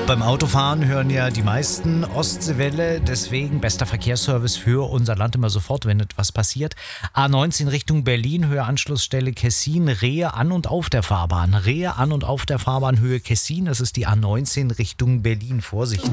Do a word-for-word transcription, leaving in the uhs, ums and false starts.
Beim Autofahren hören ja die meisten Ostseewelle, deswegen bester Verkehrsservice für unser Land immer sofort, wenn etwas passiert. A neunzehn Richtung Berlin, Höhe Anschlussstelle Kessin, Rehe an und auf der Fahrbahn. Rehe an und auf der Fahrbahn Höhe Kessin, das ist die A neunzehn Richtung Berlin. Vorsicht!